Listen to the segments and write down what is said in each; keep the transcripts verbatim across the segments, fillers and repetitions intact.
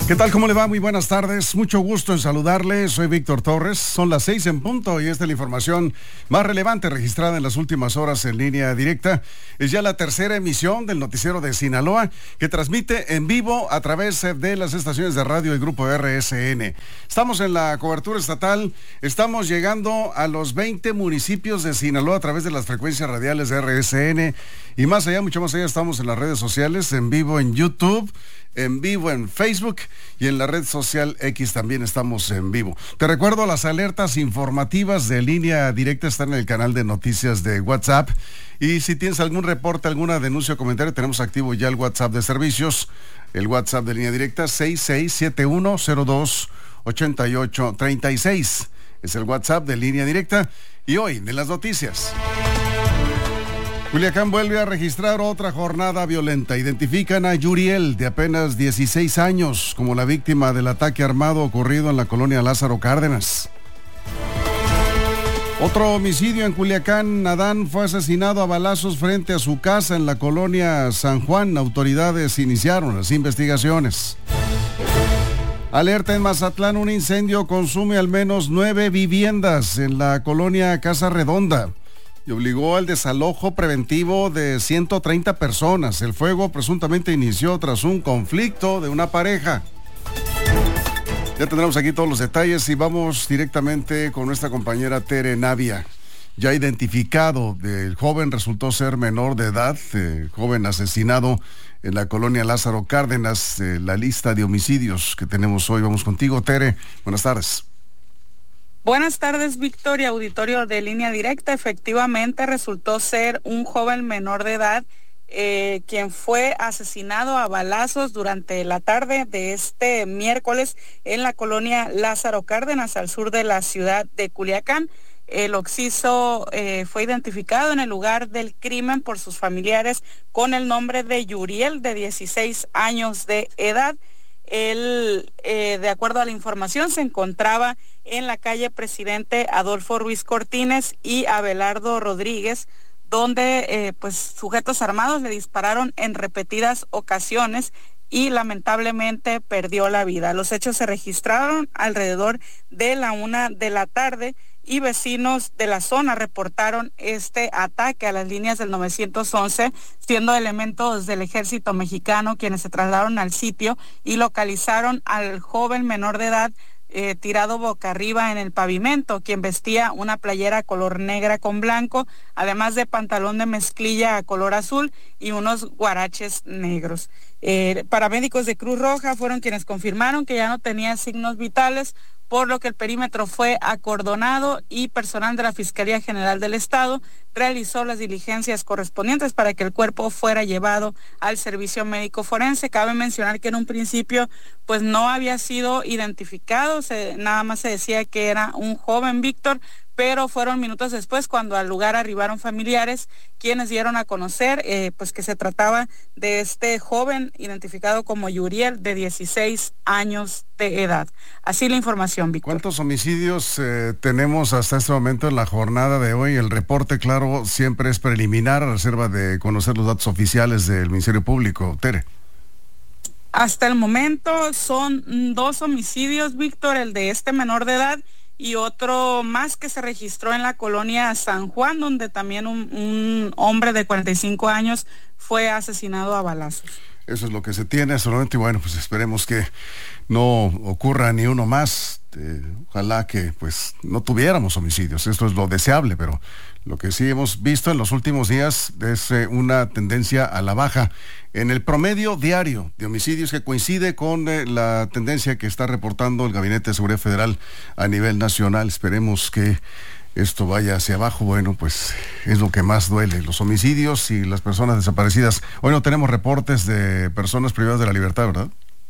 ¿Qué tal? ¿Cómo le va? Muy buenas tardes. Mucho gusto en saludarle. Soy Víctor Torres. Son las seis en punto y esta es la información más relevante registrada en las últimas horas en línea directa. Es ya la tercera emisión del noticiero de Sinaloa que transmite en vivo a través de las estaciones de radio del Grupo R S N. Estamos en la cobertura estatal. Estamos llegando a los veinte municipios de Sinaloa a través de las frecuencias radiales de R S N. Y más allá, mucho más allá, estamos en las redes sociales, en vivo en YouTube, en vivo en Facebook y en la red social X también estamos en vivo. Te recuerdo, las alertas informativas de línea directa están en el canal de noticias de WhatsApp. Y si tienes algún reporte, alguna denuncia o comentario, tenemos activo ya el WhatsApp de servicios, el WhatsApp de línea directa seis seis siete uno cero dos ocho ocho tres seis. Es el WhatsApp de línea directa. Y hoy, de las noticias. Culiacán vuelve a registrar otra jornada violenta. Identifican a Yuriel, de apenas dieciséis años, como la víctima del ataque armado ocurrido en la colonia Lázaro Cárdenas. Otro homicidio en Culiacán. Adán fue asesinado a balazos frente a su casa en la colonia San Juan. Autoridades iniciaron las investigaciones. Alerta en Mazatlán, un incendio consume al menos nueve viviendas en la colonia Casa Redonda y obligó al desalojo preventivo de ciento treinta personas. El fuego presuntamente inició tras un conflicto de una pareja. Ya tendremos aquí todos los detalles y vamos directamente con nuestra compañera Tere Navia. Ya identificado, el joven resultó ser menor de edad, eh, joven asesinado en la colonia Lázaro Cárdenas. Eh, la lista de homicidios que tenemos hoy. Vamos contigo, Tere. Buenas tardes. Buenas tardes, Victoria, auditorio de línea directa. Efectivamente, resultó ser un joven menor de edad eh, quien fue asesinado a balazos durante la tarde de este miércoles en la colonia Lázaro Cárdenas, al sur de la ciudad de Culiacán. El occiso eh, fue identificado en el lugar del crimen por sus familiares con el nombre de Yuriel, de dieciséis años de edad. Él, eh, de acuerdo a la información, se encontraba en la calle Presidente Adolfo Ruiz Cortines y Abelardo Rodríguez, donde eh, pues sujetos armados le dispararon en repetidas ocasiones y lamentablemente perdió la vida. Los hechos se registraron alrededor de la una de la tarde y vecinos de la zona reportaron este ataque a las líneas del nueve once, siendo elementos del ejército mexicano quienes se trasladaron al sitio y localizaron al joven menor de edad eh, tirado boca arriba en el pavimento, quien vestía una playera color negra con blanco, además de pantalón de mezclilla color azul y unos guaraches negros. Eh, paramédicos de Cruz Roja fueron quienes confirmaron que ya no tenía signos vitales, por lo que el perímetro fue acordonado y personal de la Fiscalía General del Estado realizó las diligencias correspondientes para que el cuerpo fuera llevado al servicio médico forense. Cabe mencionar que en un principio pues no había sido identificado, se, nada más se decía que era un joven Víctor, pero fueron minutos después cuando al lugar arribaron familiares quienes dieron a conocer eh, pues que se trataba de este joven identificado como Yuriel, de dieciséis años de edad. Así la información, Víctor. ¿Cuántos homicidios eh, tenemos hasta este momento en la jornada de hoy? El reporte, claro, siempre es preliminar a reserva de conocer los datos oficiales del Ministerio Público. Tere. Hasta el momento son dos homicidios, Víctor, el de este menor de edad y otro más que se registró en la colonia San Juan, donde también un, un hombre de cuarenta y cinco años fue asesinado a balazos. Eso es lo que se tiene solamente, y bueno, pues esperemos que no ocurra ni uno más. Eh, ojalá que pues no tuviéramos homicidios, esto es lo deseable, pero lo que sí hemos visto en los últimos días es eh, una tendencia a la baja en el promedio diario de homicidios, que coincide con eh, la tendencia que está reportando el Gabinete de Seguridad Federal a nivel nacional. Esperemos que esto vaya hacia abajo. Bueno, pues es lo que más duele, los homicidios y las personas desaparecidas. Hoy no tenemos reportes de personas privadas de la libertad, ¿verdad?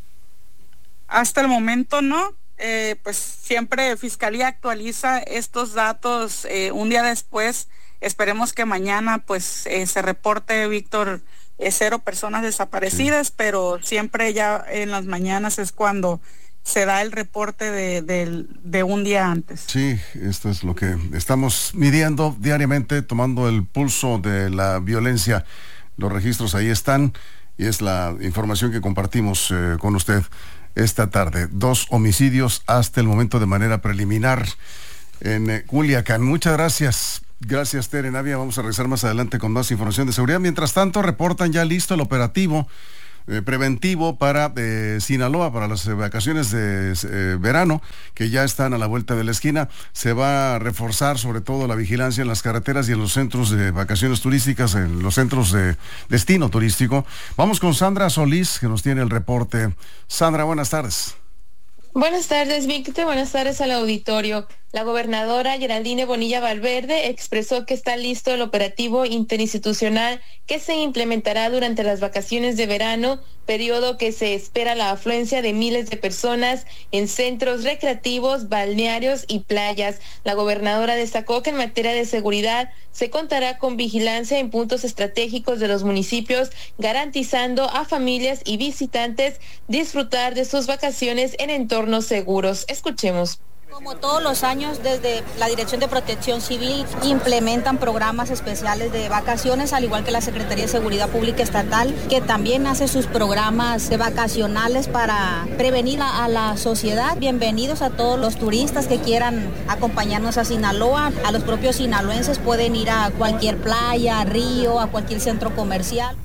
Hasta el momento no. Eh, pues siempre Fiscalía actualiza estos datos eh, un día después. Esperemos que mañana pues eh, se reporte, Víctor, eh, cero personas desaparecidas, sí. Pero siempre ya en las mañanas es cuando se da el reporte de, de, de un día antes. Sí, esto es lo que estamos midiendo diariamente, tomando el pulso de la violencia. Los registros ahí están. y es la información que compartimos eh, con usted esta tarde. Dos homicidios hasta el momento de manera preliminar en eh, Culiacán. Muchas gracias. Gracias, Tere Navia. Vamos a regresar más adelante con más información de seguridad. Mientras tanto, reportan ya listo el operativo eh, preventivo para eh, Sinaloa, para las eh, vacaciones de eh, verano, que ya están a la vuelta de la esquina. Se va a reforzar sobre todo la vigilancia en las carreteras y en los centros de vacaciones turísticas, en los centros de destino turístico. Vamos con Sandra Solís, que nos tiene el reporte. Sandra, buenas tardes. Buenas tardes, Víctor. Buenas tardes al auditorio. La gobernadora Geraldine Bonilla Valverde expresó que está listo el operativo interinstitucional que se implementará durante las vacaciones de verano, periodo que se espera la afluencia de miles de personas en centros recreativos, balnearios y playas. La gobernadora destacó que en materia de seguridad se contará con vigilancia en puntos estratégicos de los municipios, garantizando a familias y visitantes disfrutar de sus vacaciones en entornos seguros. Escuchemos. Como todos los años, desde la Dirección de Protección Civil implementan programas especiales de vacaciones, al igual que la Secretaría de Seguridad Pública Estatal, que también hace sus programas de vacacionales para prevenir a, a la sociedad. Bienvenidos a todos los turistas que quieran acompañarnos a Sinaloa. A los propios sinaloenses pueden ir a cualquier playa, río, a cualquier centro comercial.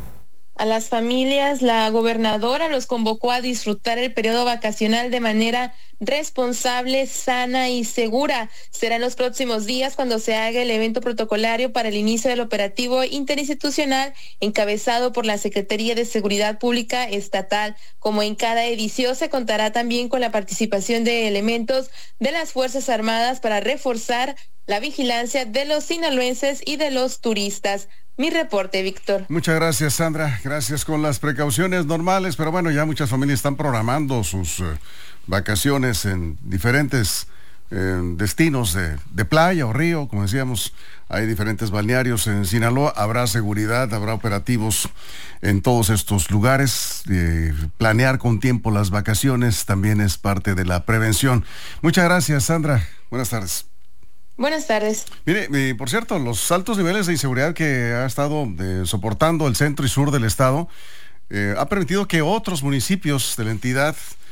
A las familias, la gobernadora los convocó a disfrutar el periodo vacacional de manera responsable, sana y segura. Será en los próximos días cuando se haga el evento protocolario para el inicio del operativo interinstitucional encabezado por la Secretaría de Seguridad Pública Estatal. Como en cada edición, se contará también con la participación de elementos de las Fuerzas Armadas para reforzar la vigilancia de los sinaloenses y de los turistas. Mi reporte, Víctor. Muchas gracias, Sandra. Gracias. Con las precauciones normales, pero bueno, ya muchas familias están programando sus eh, vacaciones en diferentes eh, destinos de, de playa o río, como decíamos. Hay diferentes balnearios en Sinaloa. Habrá seguridad, habrá operativos en todos estos lugares. Eh, planear con tiempo las vacaciones también es parte de la prevención. Muchas gracias, Sandra. Buenas tardes. Buenas tardes. Mire, eh, por cierto, los altos niveles de inseguridad que ha estado eh, soportando el centro y sur del estado eh, ha permitido que otros municipios de la entidad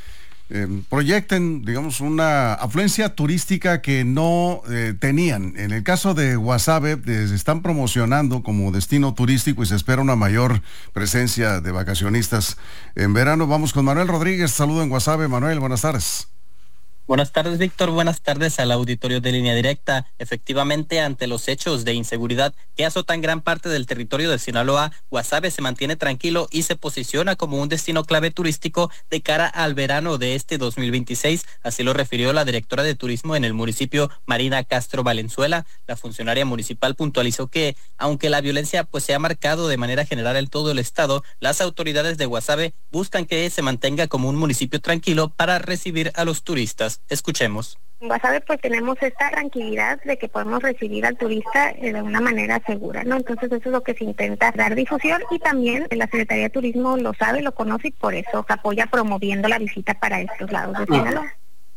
eh, proyecten, digamos, una afluencia turística que no eh, tenían. En el caso de Guasave, eh, se están promocionando como destino turístico y se espera una mayor presencia de vacacionistas en verano. Vamos con Manuel Rodríguez. Saludo en Guasave. Manuel, buenas tardes. Buenas tardes, Víctor. Buenas tardes al auditorio de Línea Directa. Efectivamente, ante los hechos de inseguridad que azotan gran parte del territorio de Sinaloa, Guasave se mantiene tranquilo y se posiciona como un destino clave turístico de cara al verano de este dos mil veintiséis. Así lo refirió la directora de turismo en el municipio, Marina Castro Valenzuela. La funcionaria municipal puntualizó que, aunque la violencia pues se ha marcado de manera general en todo el estado, las autoridades de Guasave buscan que se mantenga como un municipio tranquilo para recibir a los turistas. Escuchemos. En Guasave pues tenemos esta tranquilidad de que podemos recibir al turista de una manera segura, ¿no? Entonces eso es lo que se intenta dar difusión y también la Secretaría de Turismo lo sabe, lo conoce y por eso apoya promoviendo la visita para estos lados de Sinaloa.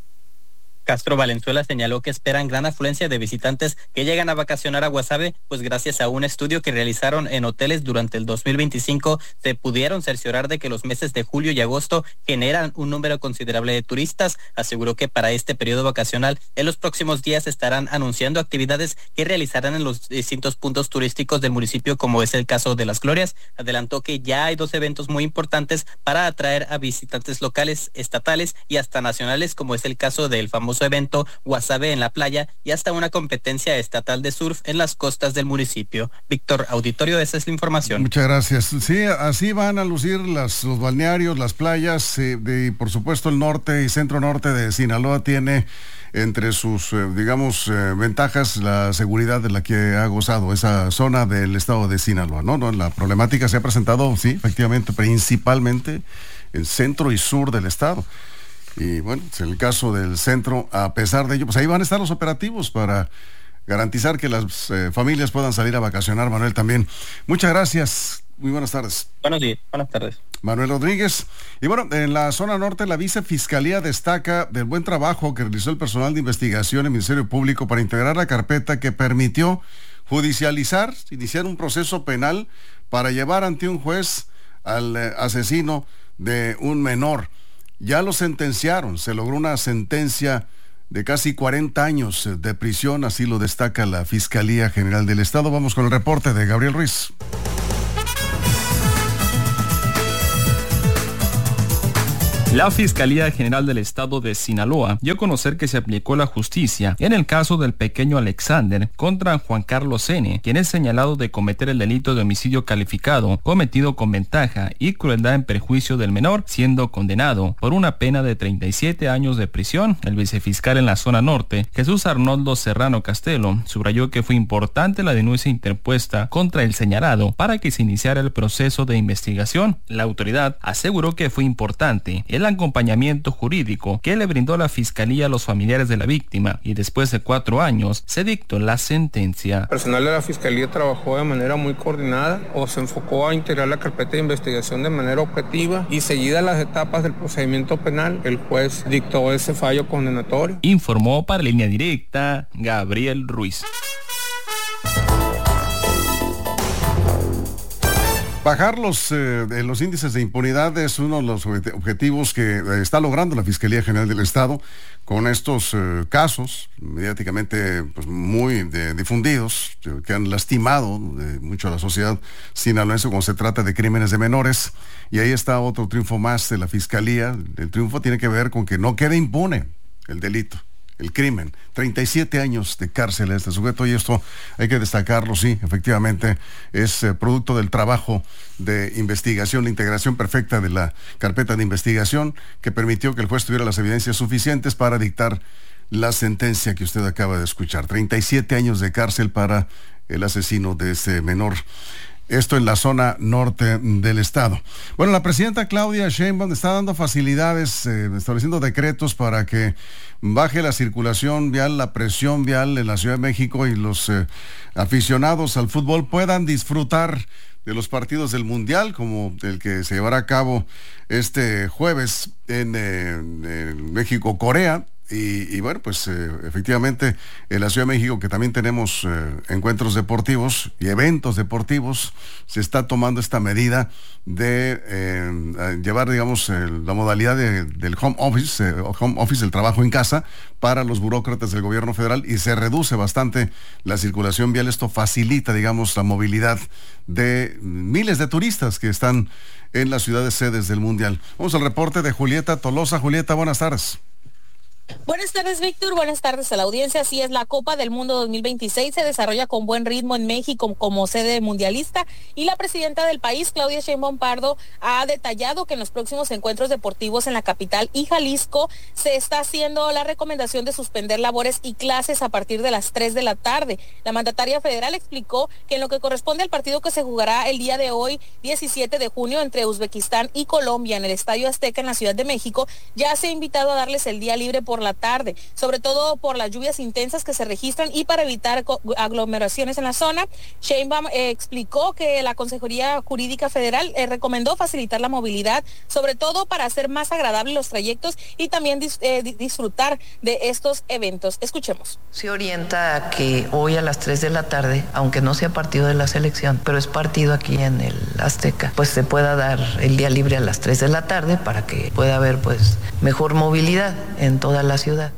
Castro Valenzuela señaló que esperan gran afluencia de visitantes que llegan a vacacionar a Guasave, pues gracias a un estudio que realizaron en hoteles durante el dos mil veinticinco, se pudieron cerciorar de que los meses de julio y agosto generan un número considerable de turistas. Aseguró que para este periodo vacacional, en los próximos días estarán anunciando actividades que realizarán en los distintos puntos turísticos del municipio, como es el caso de Las Glorias. Adelantó que ya hay dos eventos muy importantes para atraer a visitantes locales, estatales y hasta nacionales, como es el caso del famoso evento Guasave en la playa y hasta una competencia estatal de surf en las costas del municipio. Víctor, auditorio, esa es la información. Muchas gracias. Sí, así van a lucir las, los balnearios, las playas, eh, de, por supuesto el norte y centro norte de Sinaloa tiene entre sus, eh, digamos, eh, ventajas la seguridad de la que ha gozado esa zona del estado de Sinaloa, ¿no? ¿no? La problemática se ha presentado, sí, efectivamente, principalmente en centro y sur del estado. Y bueno, en el caso del centro, a pesar de ello, pues ahí van a estar los operativos para garantizar que las eh, familias puedan salir a vacacionar. Manuel, también. Muchas gracias. Muy buenas tardes. Buenos días. Buenas tardes. Manuel Rodríguez. Y bueno, en la zona norte, la vicefiscalía destaca del buen trabajo que realizó el personal de investigación del Ministerio Público para integrar la carpeta que permitió judicializar, iniciar un proceso penal para llevar ante un juez al eh, asesino de un menor. Ya lo sentenciaron, se logró una sentencia de casi cuarenta años de prisión, así lo destaca la Fiscalía General del Estado. Vamos con el reporte de Gabriel Ruiz. La Fiscalía General del Estado de Sinaloa dio a conocer que se aplicó la justicia en el caso del pequeño Alexander contra Juan Carlos N., quien es señalado de cometer el delito de homicidio calificado cometido con ventaja y crueldad en perjuicio del menor, siendo condenado por una pena de treinta y siete años de prisión. El vicefiscal en la zona norte, Jesús Arnoldo Serrano Castelo, subrayó que fue importante la denuncia interpuesta contra el señalado para que se iniciara el proceso de investigación. La autoridad aseguró que fue importante el acompañamiento jurídico que le brindó la Fiscalía a los familiares de la víctima, y después de cuatro años se dictó la sentencia. El personal de la Fiscalía trabajó de manera muy coordinada o se enfocó a integrar la carpeta de investigación de manera objetiva, y seguidas las etapas del procedimiento penal, el juez dictó ese fallo condenatorio. Informó para Línea Directa Gabriel Ruiz. Bajar los, eh, los índices de impunidad es uno de los objetivos que eh, está logrando la Fiscalía General del Estado con estos eh, casos mediáticamente pues, muy de, difundidos, que han lastimado eh, mucho a la sociedad sinaloense cuando se trata de crímenes de menores. Y ahí está otro triunfo más de la Fiscalía. El triunfo tiene que ver con que no quede impune el delito, el crimen. treinta y siete años de cárcel a este sujeto, y esto hay que destacarlo, sí, efectivamente es eh, producto del trabajo de investigación, la integración perfecta de la carpeta de investigación que permitió que el juez tuviera las evidencias suficientes para dictar la sentencia que usted acaba de escuchar. treinta y siete años de cárcel para el asesino de ese menor. Esto en la zona norte del estado. Bueno, la presidenta Claudia Sheinbaum está dando facilidades, eh, estableciendo decretos para que baje la circulación vial, la presión vial en la Ciudad de México, y los eh, aficionados al fútbol puedan disfrutar de los partidos del Mundial, como el que se llevará a cabo este jueves en, eh, en México-Corea. Y, y bueno, pues eh, efectivamente en la Ciudad de México, que también tenemos eh, encuentros deportivos y eventos deportivos, se está tomando esta medida de eh, llevar, digamos, el, la modalidad de, del home office, eh, home office, el trabajo en casa, para los burócratas del gobierno federal, y se reduce bastante la circulación vial. Esto facilita, digamos, la movilidad de miles de turistas que están en las ciudades sedes del Mundial. Vamos al reporte de Julieta Tolosa. Julieta, buenas tardes. Buenas tardes, Víctor. Buenas tardes a la audiencia. Así es, la Copa del Mundo dos mil veintiséis se desarrolla con buen ritmo en México como sede mundialista, y la presidenta del país, Claudia Sheinbaum Pardo, ha detallado que en los próximos encuentros deportivos en la capital y Jalisco se está haciendo la recomendación de suspender labores y clases a partir de las tres de la tarde. La mandataria federal explicó que en lo que corresponde al partido que se jugará el día de hoy, diecisiete de junio, entre Uzbekistán y Colombia en el Estadio Azteca en la Ciudad de México, ya se ha invitado a darles el día libre por la tarde, sobre todo por las lluvias intensas que se registran y para evitar aglomeraciones en la zona. Sheinbaum eh, explicó que la Consejería Jurídica Federal eh, recomendó facilitar la movilidad, sobre todo para hacer más agradables los trayectos y también dis, eh, disfrutar de estos eventos. Escuchemos. Se orienta a que hoy a las tres de la tarde, aunque no sea partido de la selección, pero es partido aquí en el Azteca, pues se pueda dar el día libre a las tres de la tarde para que pueda haber pues mejor movilidad en toda la ciudad.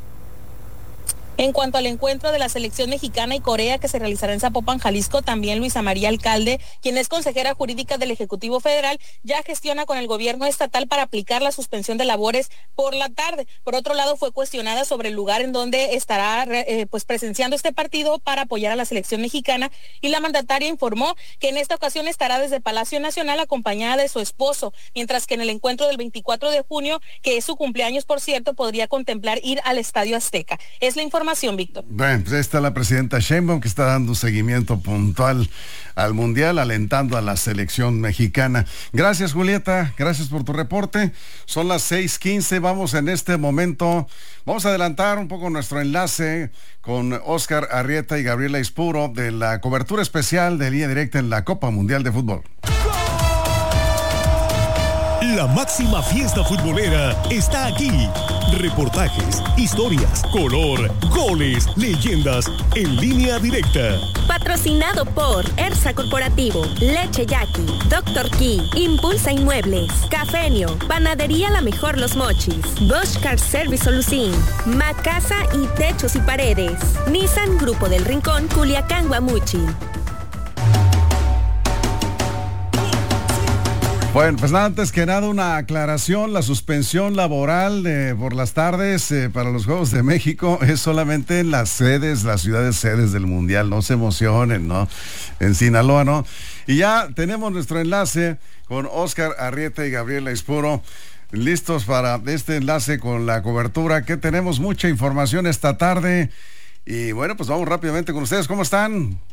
En cuanto al encuentro de la selección mexicana y Corea que se realizará en Zapopan, Jalisco, también Luisa María Alcalde, quien es consejera jurídica del Ejecutivo Federal, ya gestiona con el gobierno estatal para aplicar la suspensión de labores por la tarde. Por otro lado, fue cuestionada sobre el lugar en donde estará eh, pues presenciando este partido para apoyar a la selección mexicana, y la mandataria informó que en esta ocasión estará desde Palacio Nacional acompañada de su esposo, mientras que en el encuentro del veinticuatro de junio, que es su cumpleaños por cierto, podría contemplar ir al Estadio Azteca. Es la información, Víctor. Bueno, pues ahí está la presidenta Sheinbaum, que está dando un seguimiento puntual al Mundial, alentando a la selección mexicana. Gracias, Julieta, gracias por tu reporte. Son las seis quince, vamos en este momento, vamos a adelantar un poco nuestro enlace con Oscar Arrieta y Gabriela Ispuro de la cobertura especial de Línea Directa en la Copa Mundial de Fútbol. La máxima fiesta futbolera está aquí. Reportajes, historias, color, goles, leyendas en línea directa. Patrocinado por Ersa Corporativo, Leche Yaqui, Doctor Key, Impulsa Inmuebles, Cafenio, Panadería La Mejor Los Mochis, Bosch Car Service Solucín, Macasa y Techos y Paredes, Nissan Grupo del Rincón, Culiacán, Guamuchi. Bueno, pues nada, antes que nada una aclaración, la suspensión laboral eh, por las tardes eh, para los Juegos de México es solamente en las sedes, las ciudades sedes del Mundial, no se emocionen, ¿no? En Sinaloa, ¿no? Y ya tenemos nuestro enlace con Óscar Arrieta y Gabriela Ispuro, listos para este enlace con la cobertura, que tenemos mucha información esta tarde. Y bueno, pues vamos rápidamente con ustedes, ¿cómo están?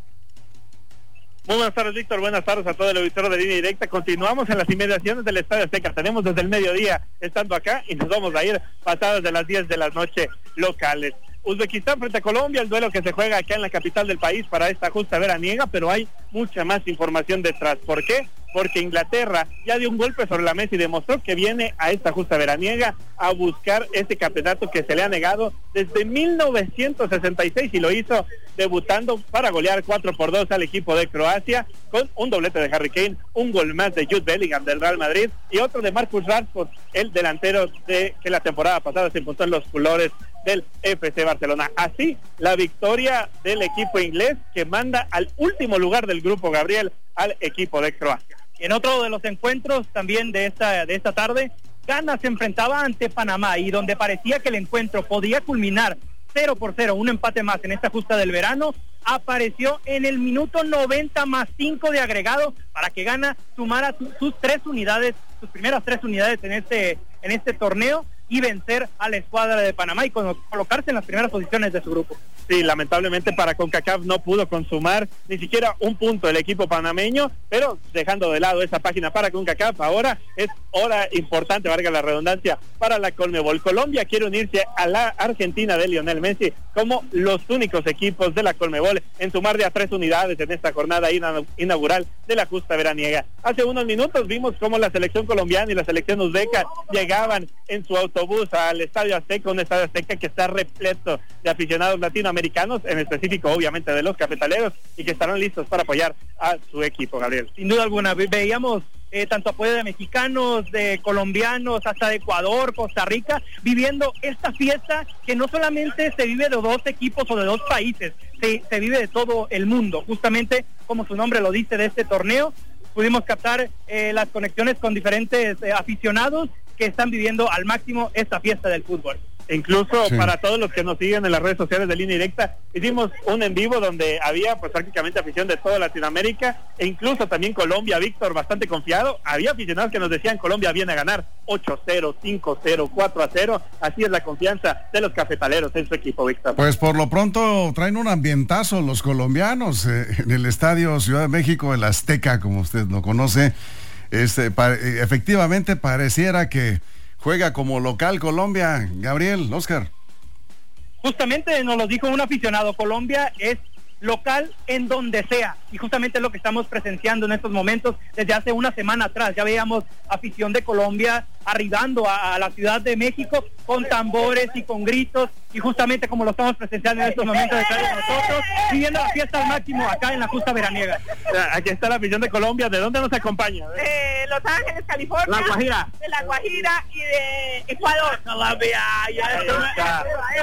Muy buenas tardes, Víctor. Buenas tardes a todo el auditorio de Línea Directa. Continuamos en las inmediaciones del Estadio Azteca. Tenemos desde el mediodía estando acá y nos vamos a ir pasadas de las diez de la noche locales. Uzbekistán frente a Colombia, el duelo que se juega acá en la capital del país para esta justa veraniega, pero hay mucha más información detrás. ¿Por qué? Porque Inglaterra ya dio un golpe sobre la mesa y demostró que viene a esta justa veraniega a buscar este campeonato que se le ha negado desde mil novecientos sesenta y seis, y lo hizo debutando para golear cuatro por dos al equipo de Croacia, con un doblete de Harry Kane, un gol más de Jude Bellingham del Real Madrid y otro de Marcus Rashford, el delantero de que la temporada pasada se impuso en los colores del F C Barcelona. Así, la victoria del equipo inglés, que manda al último lugar del grupo, Gabriel, al equipo de Croacia. En otro de los encuentros también de esta, de esta tarde, Ghana se enfrentaba ante Panamá, y donde parecía que el encuentro podía culminar cero por cero, un empate más en esta justa del verano, apareció en el minuto noventa más cinco de agregado para que Ghana sumara su, sus tres unidades, sus primeras tres unidades en este, en este torneo, y vencer a la escuadra de Panamá y colocarse en las primeras posiciones de su grupo. Sí, lamentablemente para CONCACAF no pudo consumar ni siquiera un punto el equipo panameño, pero dejando de lado esa página para CONCACAF, ahora es hora importante, valga la redundancia, para la CONMEBOL. Colombia quiere unirse a la Argentina de Lionel Messi como los únicos equipos de la CONMEBOL en sumar de a tres unidades en esta jornada inaugural de la justa veraniega. Hace unos minutos vimos cómo la selección colombiana y la selección uzbeca llegaban en su autobús al Estadio Azteca, un Estadio Azteca que está repleto de aficionados latinoamericanos, en específico obviamente de los cafetaleros, y que estarán listos para apoyar a su equipo, Gabriel. Sin duda alguna, veíamos eh, tanto apoyo de mexicanos, de colombianos, hasta de Ecuador, Costa Rica, viviendo esta fiesta que no solamente se vive de dos equipos o de dos países, se, se vive de todo el mundo, justamente como su nombre lo dice, de este torneo. Pudimos captar eh, las conexiones con diferentes eh, aficionados que están viviendo al máximo esta fiesta del fútbol. Incluso Sí. para todos los que nos siguen en las redes sociales de Línea Directa, hicimos un en vivo donde había pues prácticamente afición de toda Latinoamérica, e incluso también Colombia, Víctor, bastante confiado. Había aficionados que nos decían Colombia viene a ganar ocho cero, cinco cero, cuatro a cero. Así es la confianza de los cafetaleros en su equipo, Víctor. Pues por lo pronto traen un ambientazo los colombianos eh, en el Estadio Ciudad de México, el Azteca, como usted lo conoce. Este, pa- efectivamente pareciera que juega como local Colombia. Gabriel, Óscar. Justamente nos lo dijo un aficionado, Colombia es local en donde sea, y justamente es lo que estamos presenciando en estos momentos. Desde hace una semana atrás ya veíamos afición de Colombia arribando a, a la Ciudad de México con tambores y con gritos, y justamente como lo estamos presenciando en estos momentos detrás de nosotros, viviendo la fiesta al máximo acá en la justa veraniega. Aquí está la afición de Colombia. ¿De dónde nos acompaña? De Los Ángeles, California, La Guajira. de La Guajira y de Ecuador. Colombia, ya Ahí está.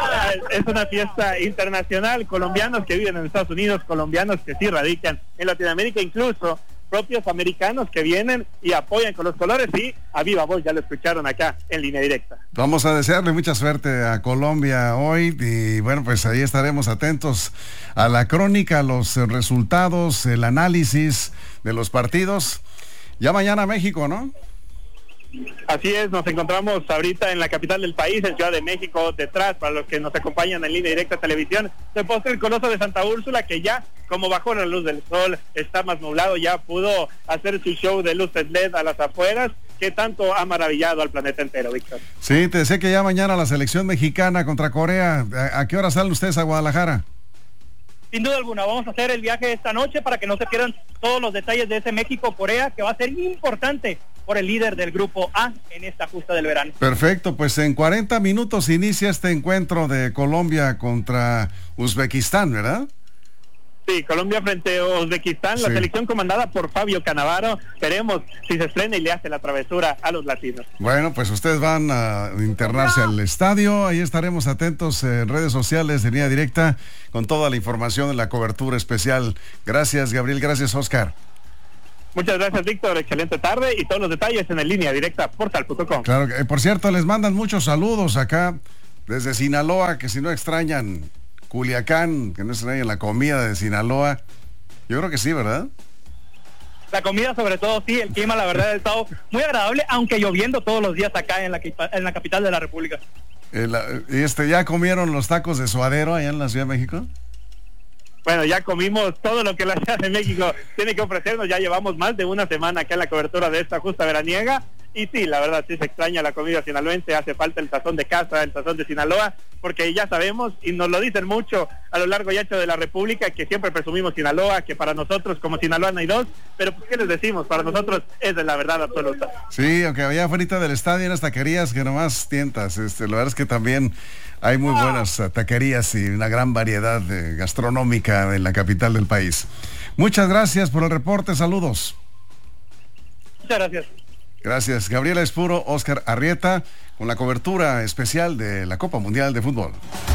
Es una fiesta internacional, colombianos que viven en Estados Unidos, colombianos que sí radican en Latinoamérica, incluso propios americanos que vienen y apoyan con los colores, y a viva voz ya lo escucharon acá en Línea Directa. Vamos a desearle mucha suerte a Colombia hoy, y bueno, pues ahí estaremos atentos a la crónica, a los resultados, el análisis de los partidos. Ya mañana México, ¿no? Así es, nos encontramos ahorita en la capital del país, en Ciudad de México. Detrás, para los que nos acompañan en Línea Directa Televisión, se posta el Coloso de Santa Úrsula, que ya, como bajó la luz del sol, está más nublado, ya pudo hacer su show de luces L E D a las afueras, que tanto ha maravillado al planeta entero, Víctor. Sí, te decía que ya mañana la selección mexicana contra Corea. ¿A, a qué hora salen ustedes a Guadalajara? Sin duda alguna, vamos a hacer el viaje esta noche para que no se pierdan todos los detalles de ese México-Corea, que va a ser importante por el líder del grupo A en esta justa del verano. Perfecto, pues en cuarenta minutos inicia este encuentro de Colombia contra Uzbekistán, ¿verdad? Sí, Colombia frente a Uzbekistán, sí. La selección comandada por Fabio Cannavaro. Veremos si se estrena y le hace la travesura a los latinos. Bueno, pues ustedes van a internarse al estadio, ahí estaremos atentos en redes sociales de Línea Directa con toda la información de la cobertura especial. Gracias, Gabriel, gracias, Oscar. Muchas gracias, Víctor, excelente tarde y todos los detalles en el Línea Directa portal punto com. Claro, que, por cierto, les mandan muchos saludos acá desde Sinaloa, que si no extrañan Culiacán, que no extrañan la comida de Sinaloa. Yo creo que sí, ¿verdad? La comida sobre todo, sí, el clima la verdad ha estado muy agradable, aunque lloviendo todos los días acá en la, en la capital de la República. El, este, ¿Ya comieron los tacos de suadero allá en la Ciudad de México? Bueno, ya comimos todo lo que la Ciudad de México tiene que ofrecernos, ya llevamos más de una semana acá en la cobertura de esta justa veraniega, y sí, la verdad sí se extraña la comida sinaloense, hace falta el sazón de casa, el sazón de Sinaloa, porque ya sabemos, y nos lo dicen mucho a lo largo y ancho de la República, que siempre presumimos Sinaloa, que para nosotros como Sinaloa no hay dos, pero pues ¿qué les decimos? Para nosotros es de la verdad absoluta. Sí, aunque allá afuera del estadio hay unas taquerías que nomás tientas, este, la verdad es que también hay muy buenas uh, taquerías y una gran variedad de gastronómica en la capital del país. Muchas gracias por el reporte, saludos. Muchas gracias. Gracias, Gabriela Espuro, Oscar Arrieta, con la cobertura especial de la Copa Mundial de Fútbol.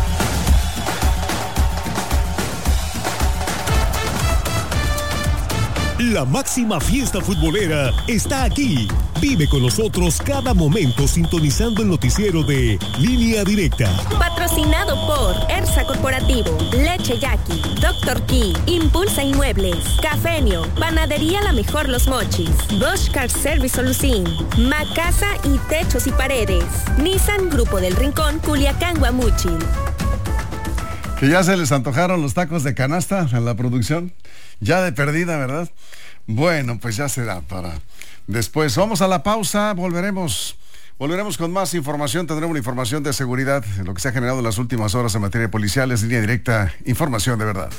La máxima fiesta futbolera está aquí. Vive con nosotros cada momento sintonizando el noticiero de Línea Directa. Patrocinado por Ersa Corporativo, Leche Yaqui, Doctor Key, Impulsa Inmuebles, Cafenio, Panadería La Mejor Los Mochis, Bosch Car Service Solucín, Macasa y Techos y Paredes, Nissan Grupo del Rincón, Culiacán, Guamuchil. Que ya se les antojaron los tacos de canasta a la producción. Ya de perdida, ¿verdad? Bueno, pues ya será para después. Vamos a la pausa, volveremos, volveremos con más información. Tendremos una información de seguridad, lo que se ha generado en las últimas horas en materia policial. Es Línea Directa, información de verdad.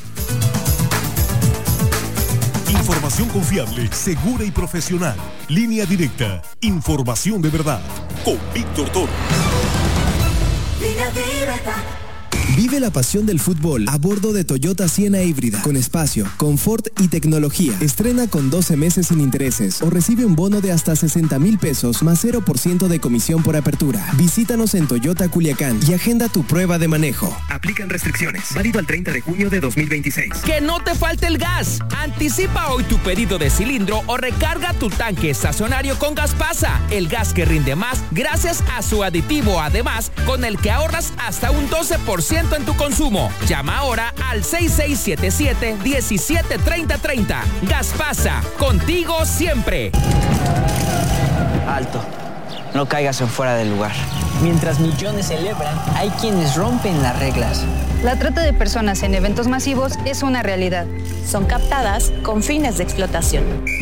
Información confiable, segura y profesional. Línea Directa, información de verdad. Con Víctor Torres. Línea Directa. Vive la pasión del fútbol a bordo de Toyota Siena híbrida, con espacio, confort y tecnología. Estrena con doce meses sin intereses o recibe un bono de hasta sesenta mil pesos más cero por ciento de comisión por apertura. Visítanos en Toyota Culiacán y agenda tu prueba de manejo. Aplican restricciones. Válido al treinta de junio de dos mil veintiséis. Que no te falte el gas. Anticipa hoy tu pedido de cilindro o recarga tu tanque estacionario con Gaspasa, el gas que rinde más gracias a su aditivo Además, con el que ahorras hasta un doce por ciento en tu consumo. Llama ahora al seis seis siete siete, diecisiete treinta treinta. Gaspasa, contigo siempre. Alto, no caigas en fuera del lugar. Mientras millones celebran, hay quienes rompen las reglas. La trata de personas en eventos masivos es una realidad. Son captadas con fines de explotación.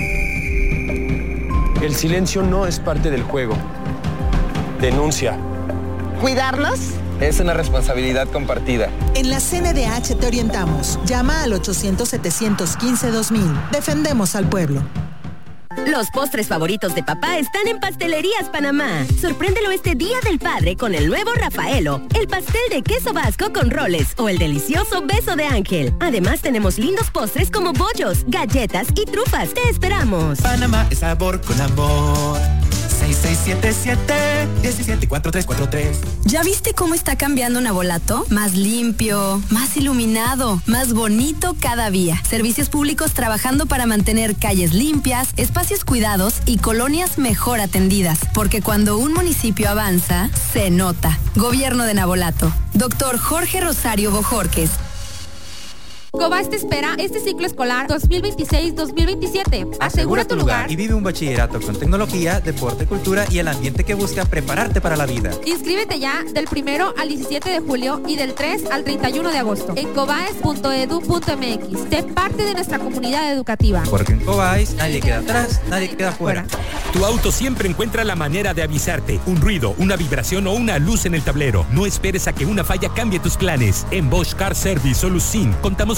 El silencio no es parte del juego. Denuncia. ¿Cuidarlos? Es una responsabilidad compartida. En la C N D H te orientamos. Llama al ochocientos, setecientos quince, dos mil. Defendemos al pueblo. Los postres favoritos de papá están en Pastelerías Panamá. Sorpréndelo este Día del Padre con el nuevo Rafaelo, el pastel de queso vasco con roles o el delicioso beso de ángel. Además tenemos lindos postres como bollos, galletas y trufas. ¡Te esperamos! Panamá es sabor con amor. seis seis siete siete, diecisiete cuatro tres cuatro tres. ¿Ya viste cómo está cambiando Navolato? Más limpio, más iluminado, más bonito cada día. Servicios públicos trabajando para mantener calles limpias, espacios cuidados y colonias mejor atendidas. Porque cuando un municipio avanza, se nota. Gobierno de Navolato. Doctor Jorge Rosario Bojorques. Cobás te espera este ciclo escolar dos mil veintiséis dos mil veintisiete. Asegura tu lugar y vive un bachillerato con tecnología, deporte, cultura y el ambiente que busca prepararte para la vida. Inscríbete ya del primero al diecisiete de julio y del tres al treinta y uno de agosto en cobaes punto edu punto m x. Sé parte de nuestra comunidad educativa. Porque en Cobaes nadie queda atrás, nadie queda fuera. Tu auto siempre encuentra la manera de avisarte. Un ruido, una vibración o una luz en el tablero. No esperes a que una falla cambie tus planes. En Bosch Car Service Solucín contamos con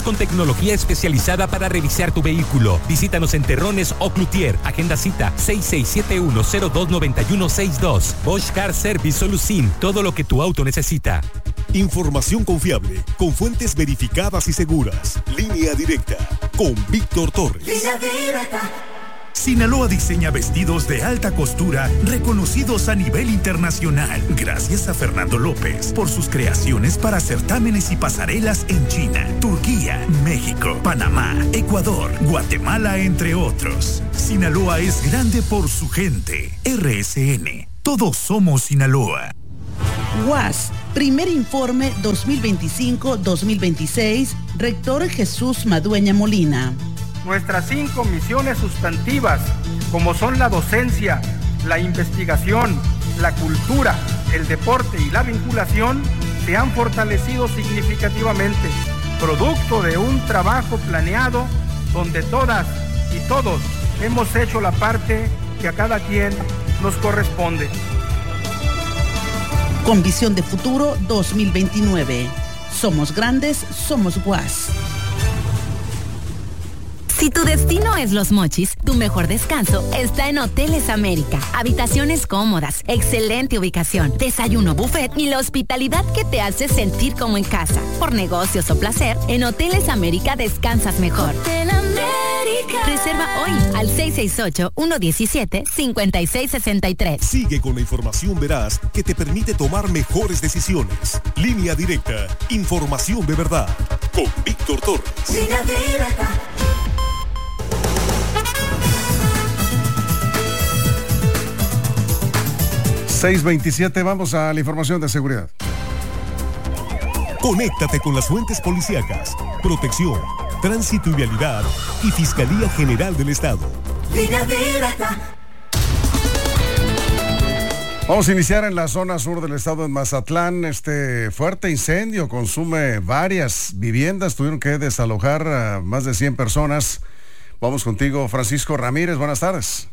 con tecnología especializada para revisar tu vehículo. Visítanos en Terrones o Cloutier. Agenda cita seis seis siete uno cero dos nueve uno seis dos. Bosch Car Service Solución. Todo lo que tu auto necesita. Información confiable, con fuentes verificadas y seguras. Línea Directa, con Víctor Torres. Línea Directa. Sinaloa diseña vestidos de alta costura reconocidos a nivel internacional gracias a Fernando López por sus creaciones para certámenes y pasarelas en China, Turquía, México, Panamá, Ecuador, Guatemala, entre otros. Sinaloa es grande por su gente. R S N. Todos somos Sinaloa. U A S, primer informe dos mil veinticinco dos mil veintiséis, Rector Jesús Madueña Molina. Nuestras cinco misiones sustantivas, como son la docencia, la investigación, la cultura, el deporte y la vinculación, se han fortalecido significativamente, producto de un trabajo planeado donde todas y todos hemos hecho la parte que a cada quien nos corresponde. Con visión de futuro dos mil veintinueve. Somos grandes, somos U A S. Si tu destino es Los Mochis, tu mejor descanso está en Hoteles América. Habitaciones cómodas, excelente ubicación, desayuno buffet y la hospitalidad que te hace sentir como en casa. Por negocios o placer, en Hoteles América descansas mejor. Hotel América. Reserva hoy al seis seis ocho, uno uno siete, cinco seis seis tres. Sigue con la información veraz que te permite tomar mejores decisiones. Línea Directa, información de verdad. Con Víctor Torres. Línea Directa. seis veintisiete, vamos a la información de seguridad. Conéctate con las fuentes policíacas, protección, tránsito y vialidad y Fiscalía General del Estado. Línea Directa. Vamos a iniciar en la zona sur del estado de Mazatlán. Este fuerte incendio consume varias viviendas. Tuvieron que desalojar a más de cien personas. Vamos contigo, Francisco Ramírez. Buenas tardes.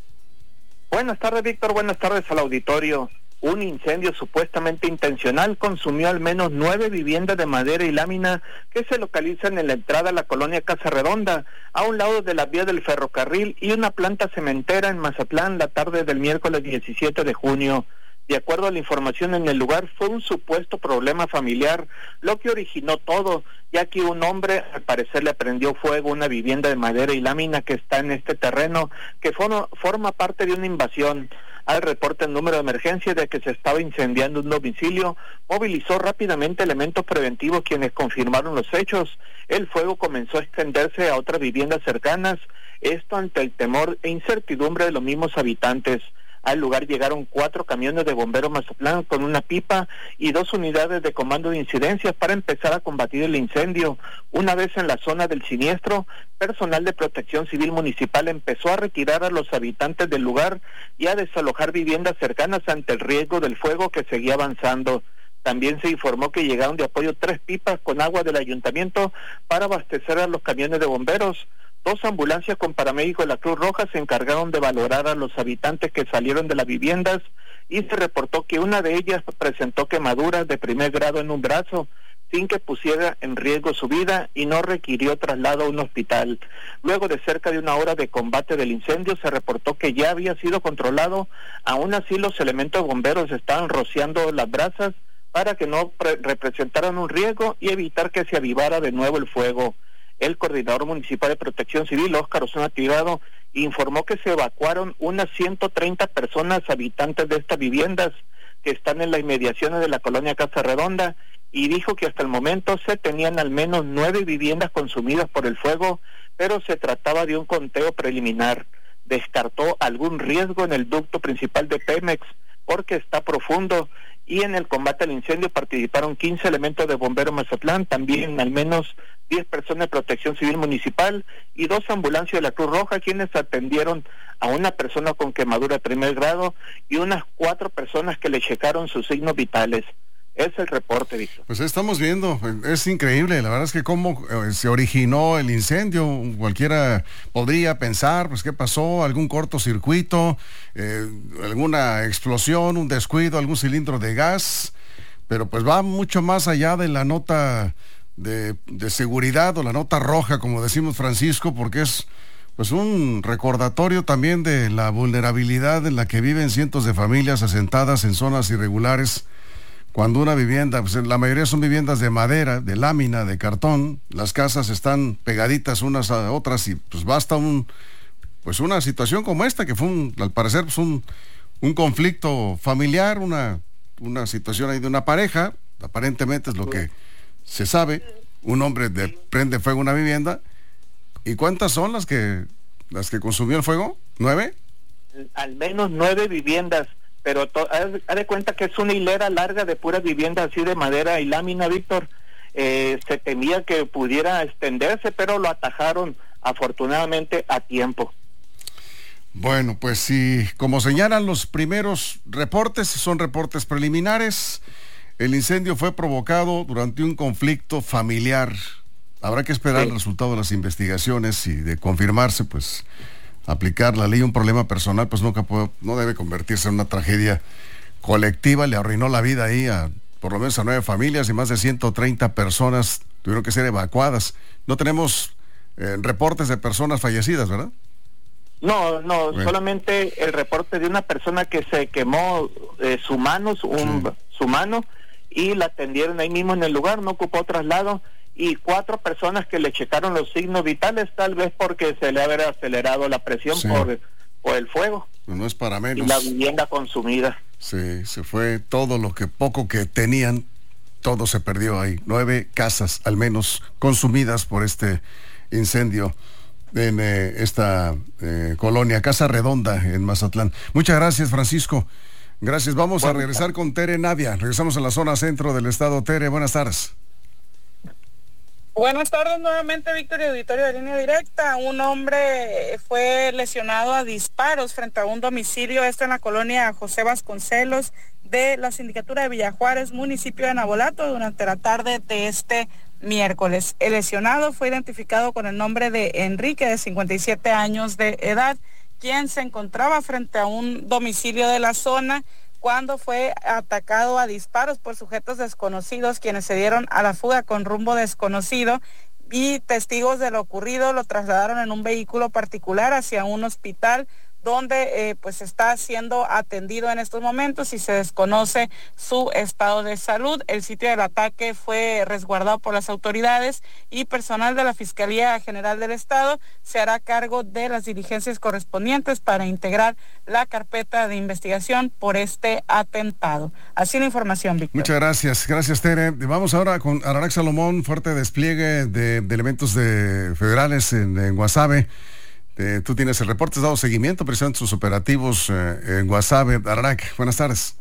Buenas tardes, Víctor. Buenas tardes al auditorio. Un incendio supuestamente intencional consumió al menos nueve viviendas de madera y lámina que se localizan en la entrada a la colonia Casa Redonda, a un lado de la vía del ferrocarril y una planta cementera en Mazatlán la tarde del miércoles diecisiete de junio. De acuerdo a la información en el lugar, fue un supuesto problema familiar lo que originó todo, ya que un hombre al parecer le prendió fuego a una vivienda de madera y lámina que está en este terreno, que forma, forma parte de una invasión. Al reporte el número de emergencia de que se estaba incendiando un domicilio, movilizó rápidamente elementos preventivos quienes confirmaron los hechos. El fuego comenzó a extenderse a otras viviendas cercanas, esto ante el temor e incertidumbre de los mismos habitantes. Al lugar llegaron cuatro camiones de bomberos Mazatlán con una pipa y dos unidades de comando de incidencias para empezar a combatir el incendio. Una vez en la zona del siniestro, personal de Protección Civil Municipal empezó a retirar a los habitantes del lugar y a desalojar viviendas cercanas ante el riesgo del fuego que seguía avanzando. También se informó que llegaron de apoyo tres pipas con agua del ayuntamiento para abastecer a los camiones de bomberos. Dos ambulancias con paramédicos de la Cruz Roja se encargaron de valorar a los habitantes que salieron de las viviendas y se reportó que una de ellas presentó quemaduras de primer grado en un brazo, sin que pusiera en riesgo su vida y no requirió traslado a un hospital. Luego de cerca de una hora de combate del incendio, se reportó que ya había sido controlado. Aún así, los elementos bomberos estaban rociando las brasas para que no representaran un riesgo y evitar que se avivara de nuevo el fuego. El coordinador municipal de Protección Civil, Óscar Osuna Tirado, informó que se evacuaron unas ciento treinta personas habitantes de estas viviendas que están en las inmediaciones de la colonia Casa Redonda y dijo que hasta el momento se tenían al menos nueve viviendas consumidas por el fuego, pero se trataba de un conteo preliminar. Descartó algún riesgo en el ducto principal de Pemex porque está profundo y en el combate al incendio participaron quince elementos de bomberos Mazatlán, también al menos diez personas de Protección Civil Municipal y dos ambulancias de la Cruz Roja, quienes atendieron a una persona con quemadura de primer grado y unas cuatro personas que le checaron sus signos vitales. Es el reporte, Víctor. Pues estamos viendo, es increíble, la verdad es que cómo eh, se originó el incendio. Cualquiera podría pensar, pues qué pasó, algún cortocircuito, eh, alguna explosión, un descuido, algún cilindro de gas, pero pues va mucho más allá de la nota de, de seguridad o la nota roja, como decimos, Francisco, porque es pues un recordatorio también de la vulnerabilidad en la que viven cientos de familias asentadas en zonas irregulares. Cuando una vivienda, pues la mayoría son viviendas de madera, de lámina, de cartón, las casas están pegaditas unas a otras y pues basta un pues una situación como esta, que fue un, al parecer pues un, un conflicto familiar, una, una situación ahí de una pareja, aparentemente es lo que se sabe, un hombre de, prende fuego a una vivienda. ¿Y cuántas son las que las que consumió el fuego? ¿Nueve? Al menos nueve viviendas, pero to, haz, haz de cuenta que es una hilera larga de puras viviendas así de madera y lámina, Víctor. Eh, se temía que pudiera extenderse, pero lo atajaron afortunadamente a tiempo. Bueno, pues sí, como señalan los primeros reportes, son reportes preliminares, el incendio fue provocado durante un conflicto familiar. Habrá que esperar sí. el resultado de las investigaciones y de confirmarse, pues, aplicar la ley. Un problema personal, pues nunca puede, no debe convertirse en una tragedia colectiva. Le arruinó la vida ahí a por lo menos a nueve familias y más de ciento treinta personas tuvieron que ser evacuadas. No tenemos eh, reportes de personas fallecidas, ¿verdad? No, no, bueno. solamente el reporte de una persona que se quemó eh, su mano, su, un, sí. su mano, y la atendieron ahí mismo en el lugar, no ocupó traslado. Y cuatro personas que le checaron los signos vitales, tal vez porque se le había acelerado la presión sí. por, por el fuego. No es para menos. Y la vivienda consumida. Sí, se fue todo lo que poco que tenían, todo se perdió ahí. Nueve casas, al menos, consumidas por este incendio en eh, esta eh, colonia, Casa Redonda, en Mazatlán. Muchas gracias, Francisco. Gracias. Vamos bueno, a regresar con Tere Navia. Regresamos a la zona centro del estado. Tere, buenas tardes. Buenas tardes nuevamente, Víctor, y auditorio de Línea Directa. Un hombre fue lesionado a disparos frente a un domicilio, esto en la colonia José Vasconcelos de la Sindicatura de Villajuárez, municipio de Navolato, durante la tarde de este miércoles. El lesionado fue identificado con el nombre de Enrique, de cincuenta y siete años de edad, quien se encontraba frente a un domicilio de la zona cuando fue atacado a disparos por sujetos desconocidos, quienes se dieron a la fuga con rumbo desconocido, y testigos de lo ocurrido lo trasladaron en un vehículo particular hacia un hospital donde eh, pues está siendo atendido en estos momentos y se desconoce su estado de salud. El sitio del ataque fue resguardado por las autoridades y personal de la Fiscalía General del Estado se hará cargo de las diligencias correspondientes para integrar la carpeta de investigación por este atentado. Así la información, Víctor. Muchas gracias, gracias Tere. Vamos ahora con Ararac Salomón, fuerte despliegue de, de elementos de federales en, en Guasave. Eh, tú tienes el reporte, has dado seguimiento precisamente sus operativos eh, en Guasave. Ararac, buenas tardes.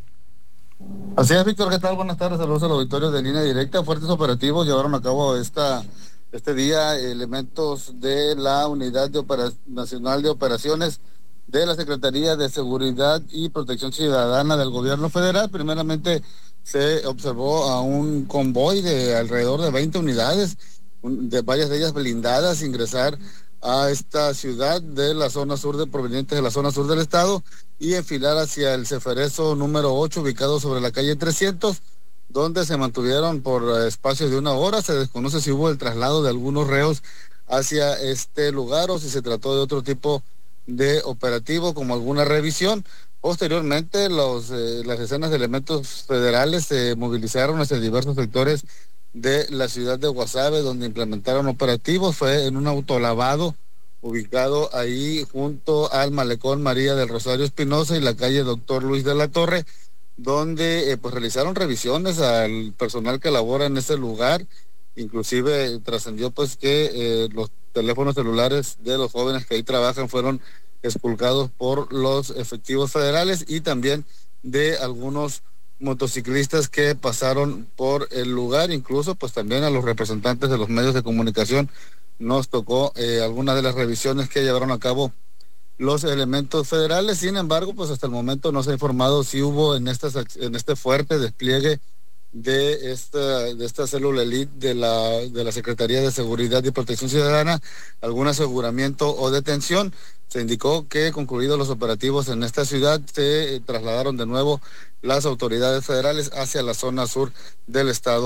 Así es, Víctor, ¿qué tal? Buenas tardes, saludos al auditorio de Línea Directa. Fuertes operativos llevaron a cabo esta, este día elementos de la Unidad de Opera- Nacional de Operaciones de la Secretaría de Seguridad y Protección Ciudadana del Gobierno Federal. Primeramente se observó a un convoy de alrededor de veinte unidades, de varias de ellas blindadas, ingresar a esta ciudad de la zona sur, de provenientes de la zona sur del estado, y enfilar hacia el Ceferezo número ocho, ubicado sobre la calle trescientos, donde se mantuvieron por espacios de una hora. Se desconoce si hubo el traslado de algunos reos hacia este lugar o si se trató de otro tipo de operativo, como alguna revisión. Posteriormente, los, eh, las decenas de elementos federales se movilizaron hacia diversos sectores de la ciudad de Guasave, donde implementaron operativos. Fue en un autolavado ubicado ahí junto al malecón María del Rosario Espinosa y la calle Doctor Luis de la Torre, donde eh, pues realizaron revisiones al personal que labora en ese lugar. Inclusive trascendió pues que eh, los teléfonos celulares de los jóvenes que ahí trabajan fueron expulgados por los efectivos federales, y también de algunos motociclistas que pasaron por el lugar. Incluso pues también a los representantes de los medios de comunicación nos tocó eh, algunas de las revisiones que llevaron a cabo los elementos federales. Sin embargo, pues hasta el momento no se ha informado si hubo en estas en este fuerte despliegue de esta de esta célula elite de la de la Secretaría de Seguridad y Protección Ciudadana algún aseguramiento o detención. Se indicó que concluidos los operativos en esta ciudad se eh, trasladaron de nuevo las autoridades federales hacia la zona sur del estado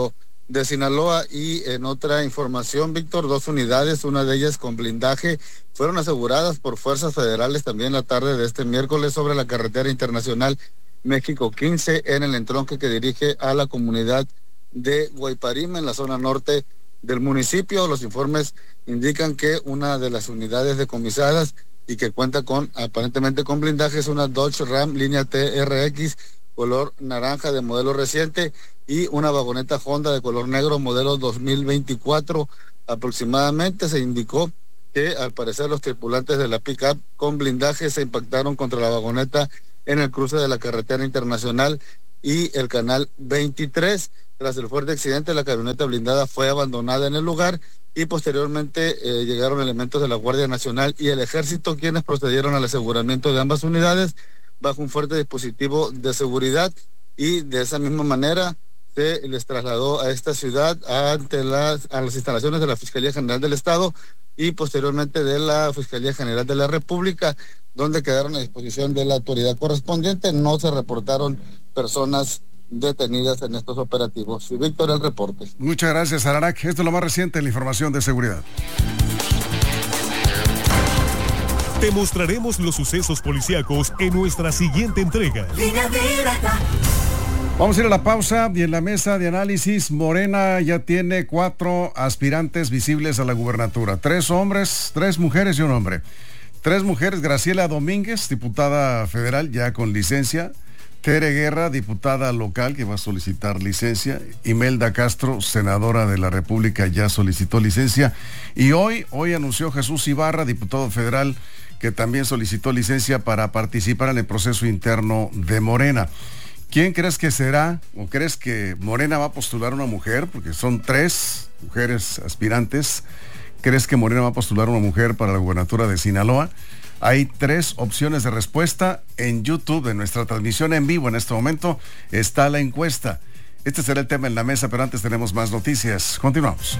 de Sinaloa. Y en otra información, Víctor, dos unidades, una de ellas con blindaje, fueron aseguradas por fuerzas federales también la tarde de este miércoles sobre la carretera internacional México quince en el entronque que dirige a la comunidad de Guayparima en la zona norte del municipio. Los informes indican que una de las unidades decomisadas y que cuenta con aparentemente con blindaje es una Dodge Ram línea T R X color naranja de modelo reciente y una vagoneta Honda de color negro modelo dos mil veinticuatro. Aproximadamente se indicó que al parecer los tripulantes de la pick-up con blindaje se impactaron contra la vagoneta en el cruce de la carretera internacional y el canal veintitrés. Tras el fuerte accidente, la camioneta blindada fue abandonada en el lugar y posteriormente eh, llegaron elementos de la Guardia Nacional y el Ejército, quienes procedieron al aseguramiento de ambas unidades bajo un fuerte dispositivo de seguridad, y de esa misma manera se les trasladó a esta ciudad ante las, a las instalaciones de la Fiscalía General del Estado y posteriormente de la Fiscalía General de la República, donde quedaron a disposición de la autoridad correspondiente. No se reportaron personas detenidas en estos operativos. Y Víctor, el reporte. Muchas gracias, Ararac. Esto es lo más reciente en la información de seguridad. Te mostraremos los sucesos policíacos en nuestra siguiente entrega. Vamos a ir a la pausa y en la mesa de análisis, Morena ya tiene cuatro aspirantes visibles a la gubernatura. Tres hombres, tres mujeres y un hombre. Tres mujeres: Graciela Domínguez, diputada federal ya con licencia; Tere Guerra, diputada local que va a solicitar licencia; Imelda Castro, senadora de la República, ya solicitó licencia; y hoy, hoy anunció Jesús Ibarra, diputado federal, que también solicitó licencia para participar en el proceso interno de Morena. ¿Quién crees que será, o crees que Morena va a postular a una mujer? Porque son tres mujeres aspirantes. ¿Crees que Morena va a postular a una mujer para la gubernatura de Sinaloa? Hay tres opciones de respuesta en YouTube, de nuestra transmisión en vivo en este momento. Está la encuesta. Este será el tema en la mesa, pero antes tenemos más noticias. Continuamos.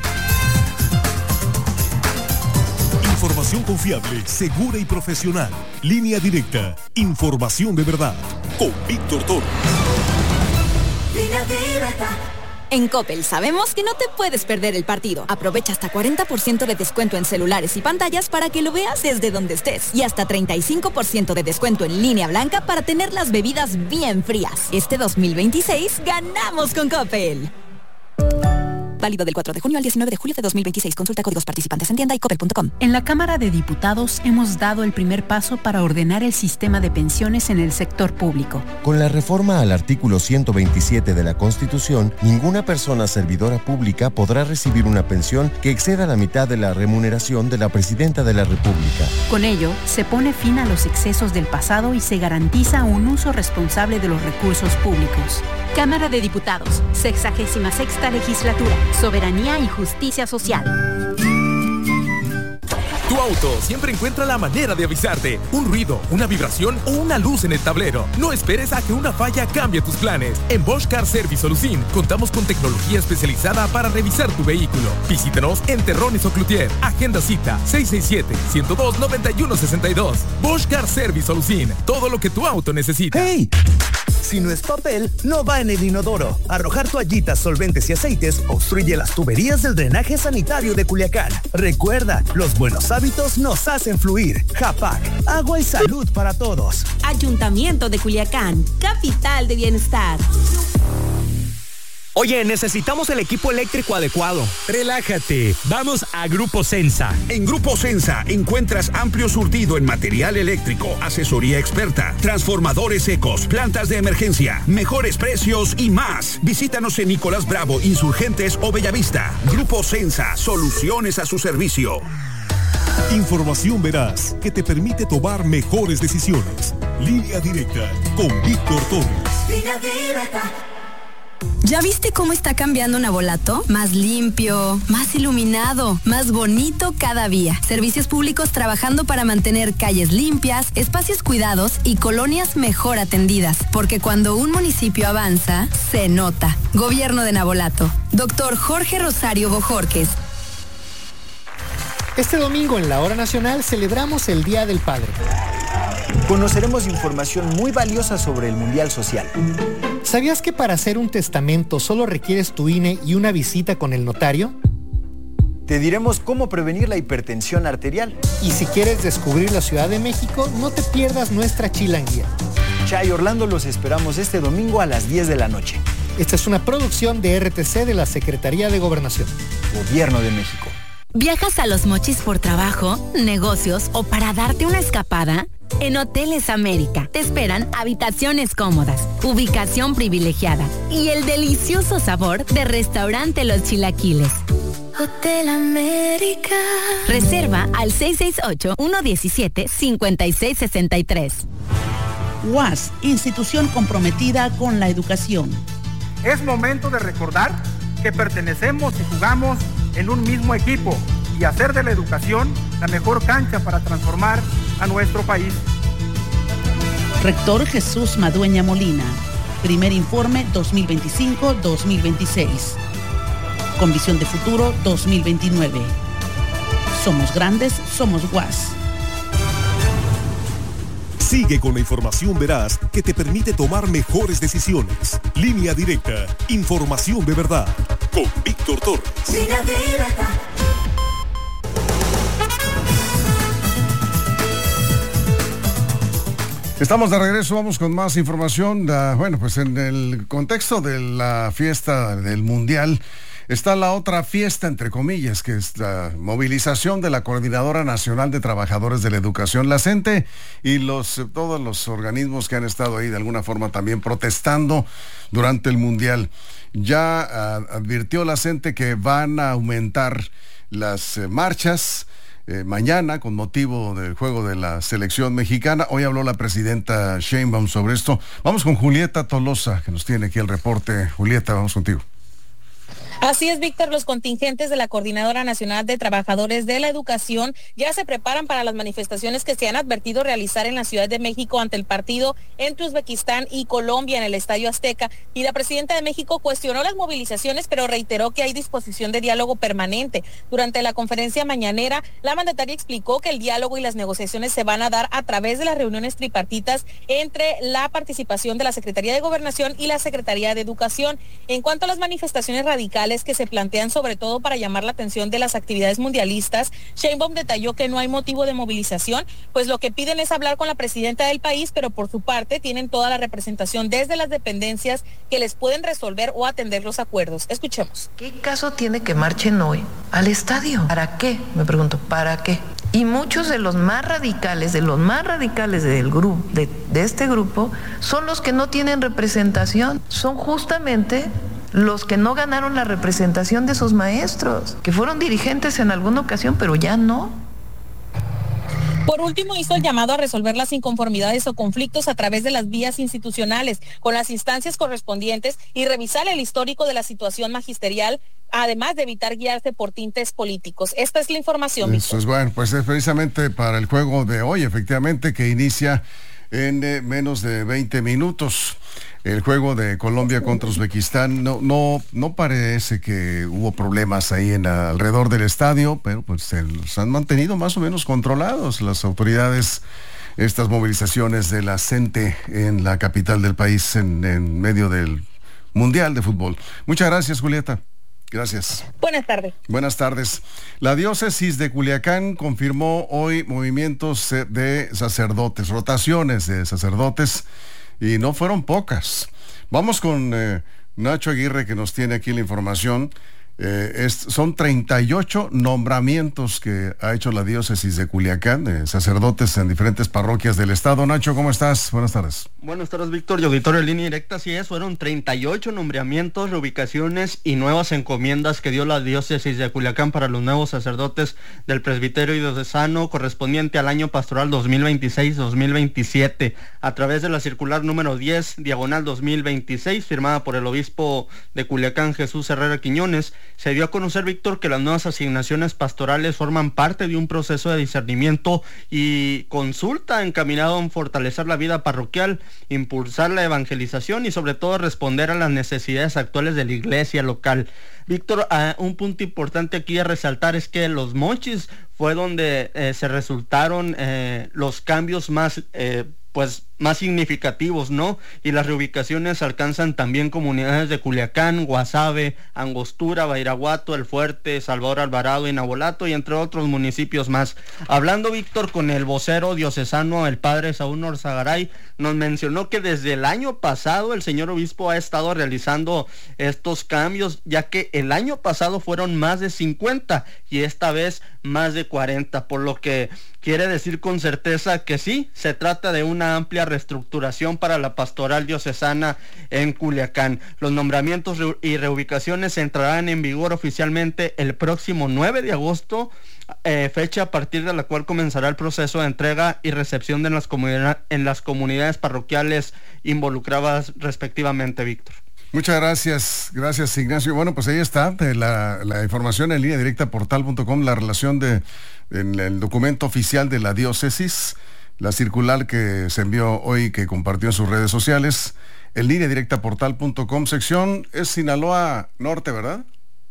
Información confiable, segura y profesional. Línea Directa. Información de verdad. Con Víctor Torres. Línea Directa. En Coppel sabemos que no te puedes perder el partido. Aprovecha hasta cuarenta por ciento de descuento en celulares y pantallas para que lo veas desde donde estés. Y hasta treinta y cinco por ciento de descuento en línea blanca para tener las bebidas bien frías. Este dos mil veintiséis ganamos con Coppel. Válido del cuatro de junio al diecinueve de julio de dos mil veintiséis. Consulta códigos participantes en tienda y coppel punto com. En la Cámara de Diputados hemos dado el primer paso para ordenar el sistema de pensiones en el sector público. Con la reforma al artículo ciento veintisiete de la Constitución, ninguna persona servidora pública podrá recibir una pensión que exceda la mitad de la remuneración de la Presidenta de la República. Con ello, se pone fin a los excesos del pasado y se garantiza un uso responsable de los recursos públicos. Cámara de Diputados, sexagésima sexta legislatura. Soberanía y justicia social. Tu auto siempre encuentra la manera de avisarte. Un ruido, una vibración o una luz en el tablero. No esperes a que una falla cambie tus planes. En Bosch Car Service Solución contamos con tecnología especializada para revisar tu vehículo. Visítanos en Terrones o Cloutier. Agenda cita seis seis siete, uno cero dos, nueve uno seis dos. Bosch Car Service Solución. Todo lo que tu auto necesita. ¡Hey! Si no es papel, no va en el inodoro. Arrojar toallitas, solventes y aceites obstruye las tuberías del drenaje sanitario de Culiacán. Recuerda, los buenos hábitos nos hacen fluir. Japac, agua y salud para todos. Ayuntamiento de Culiacán, capital de bienestar. Oye, necesitamos el equipo eléctrico adecuado. Relájate, vamos a Grupo Sensa. En Grupo Sensa encuentras amplio surtido en material eléctrico, asesoría experta, transformadores secos, plantas de emergencia, mejores precios y más. Visítanos en Nicolás Bravo, Insurgentes o Bellavista. Grupo Sensa, soluciones a su servicio. Información veraz que te permite tomar mejores decisiones. Línea Directa con Víctor Torres. Línea Directa. ¿Ya viste cómo está cambiando Navolato? Más limpio, más iluminado, más bonito cada día. Servicios públicos trabajando para mantener calles limpias, espacios cuidados y colonias mejor atendidas. Porque cuando un municipio avanza, se nota. Gobierno de Navolato. Doctor Jorge Rosario Bojorques. Este domingo en la Hora Nacional celebramos el Día del Padre. conoceremos información muy valiosa sobre el Mundial Social. ¿Sabías que para hacer un testamento solo requieres tu I N E y una visita con el notario? Te diremos cómo prevenir la hipertensión arterial. Y si quieres descubrir la Ciudad de México, no te pierdas nuestra chilanguía. Chay Orlando, los esperamos este domingo a las diez de la noche. Esta es una producción de R T C de la Secretaría de Gobernación. Gobierno de México. ¿Viajas a Los Mochis por trabajo, negocios o para darte una escapada? En Hoteles América te esperan habitaciones cómodas, ubicación privilegiada y el delicioso sabor de Restaurante Los Chilaquiles. Hotel América. Reserva al seis seis ocho, uno uno siete, cinco seis seis tres. U A S, institución comprometida con la educación. Es momento de recordar que pertenecemos y jugamos en un mismo equipo y hacer de la educación la mejor cancha para transformar a nuestro país. Rector Jesús Madueña Molina. Primer informe dos mil veinticinco dos mil veintiséis. Con visión de futuro dos mil veintinueve. Somos grandes, somos U A S. Sigue con la información veraz que te permite tomar mejores decisiones. Línea Directa. Información de verdad. Con Víctor Torres. Línea Directa. Estamos de regreso, vamos con más información. Uh, bueno, pues en el contexto de la fiesta del Mundial está la otra fiesta, entre comillas, que es la movilización de la Coordinadora Nacional de Trabajadores de la Educación, la CENTE, y los todos los organismos que han estado ahí de alguna forma también protestando durante el Mundial. Ya uh, advirtió la CENTE que van a aumentar las eh, marchas eh, mañana con motivo del juego de la selección mexicana. Hoy habló la presidenta Sheinbaum sobre esto. Vamos con Julieta Tolosa, que nos tiene aquí el reporte. Julieta, vamos contigo. Así es, Víctor, los contingentes de la Coordinadora Nacional de Trabajadores de la Educación ya se preparan para las manifestaciones que se han advertido realizar en la Ciudad de México ante el partido entre Uzbekistán y Colombia en el Estadio Azteca. Y la presidenta de México cuestionó las movilizaciones, pero reiteró que hay disposición de diálogo permanente. Durante la conferencia mañanera, la mandataria explicó que el diálogo y las negociaciones se van a dar a través de las reuniones tripartitas entre la participación de la Secretaría de Gobernación y la Secretaría de Educación. En cuanto a las manifestaciones radicales que se plantean sobre todo para llamar la atención de las actividades mundialistas, Sheinbaum detalló que no hay motivo de movilización, pues lo que piden es hablar con la presidenta del país, pero por su parte tienen toda la representación desde las dependencias que les pueden resolver o atender los acuerdos. Escuchemos. ¿Qué caso tiene que marchen hoy al estadio? ¿Para qué? Me pregunto, ¿para qué? Y muchos de los más radicales, de los más radicales del grupo, de, de este grupo, son los que no tienen representación, son justamente los que no ganaron la representación de sus maestros, que fueron dirigentes en alguna ocasión, pero ya no. Por último, hizo el llamado a resolver las inconformidades o conflictos a través de las vías institucionales, con las instancias correspondientes y revisar el histórico de la situación magisterial, además de evitar guiarse por tintes políticos. Esta es la información, Eso Víctor. Es bueno, pues es precisamente para el juego de hoy, efectivamente, que inicia en eh, menos de veinte minutos. El juego de Colombia contra Uzbekistán, no, no, no parece que hubo problemas ahí en alrededor del estadio, pero pues se los han mantenido más o menos controlados las autoridades, estas movilizaciones de la CENTE en la capital del país en, en medio del Mundial de Fútbol. Muchas gracias, Julieta. Gracias. Buenas tardes. Buenas tardes. La diócesis de Culiacán confirmó hoy movimientos de sacerdotes, rotaciones de sacerdotes, y no fueron pocas. Vamos con eh, Nacho Aguirre, que nos tiene aquí la información. Eh, es, son treinta y ocho nombramientos que ha hecho la diócesis de Culiacán, de sacerdotes en diferentes parroquias del estado. Nacho, ¿cómo estás? Buenas tardes. Buenas tardes, Víctor, y auditorio de Línea Directa. Así es, fueron treinta y ocho nombramientos, reubicaciones y nuevas encomiendas que dio la diócesis de Culiacán para los nuevos sacerdotes del presbiterio diocesano correspondiente al año pastoral dos mil veintiséis dos mil veintisiete, a través de la circular número diez, diagonal dos mil veintiséis, firmada por el obispo de Culiacán, Jesús Herrera Quiñones. Se dio a conocer, Víctor, que las nuevas asignaciones pastorales forman parte de un proceso de discernimiento y consulta encaminado a fortalecer la vida parroquial, impulsar la evangelización y sobre todo responder a las necesidades actuales de la iglesia local. Víctor, uh, un punto importante aquí a resaltar es que Los Mochis fue donde eh, se resultaron eh, los cambios más eh, pues más significativos, ¿no? Y las reubicaciones alcanzan también comunidades de Culiacán, Guasave, Angostura, Bairaguato, El Fuerte, Salvador Alvarado y Nabolato, y entre otros municipios más. Hablando, Víctor, con el vocero diocesano, el padre Saúl Norzagaray, nos mencionó que desde el año pasado el señor obispo ha estado realizando estos cambios, ya que el año pasado fueron más de cincuenta y esta vez más de cuarenta, por lo que quiere decir con certeza que sí, se trata de una amplia reestructuración para la pastoral diocesana en Culiacán. Los nombramientos y reubicaciones entrarán en vigor oficialmente el próximo nueve de agosto, eh, fecha a partir de la cual comenzará el proceso de entrega y recepción de las comunidad, en las comunidades parroquiales involucradas respectivamente, Víctor. Muchas gracias, gracias Ignacio. Bueno, pues ahí está la, la información en línea directa portal punto com, la relación de en el documento oficial de la diócesis, la circular que se envió hoy, que compartió en sus redes sociales, en línea directa portal punto com, sección es Sinaloa Norte, ¿verdad?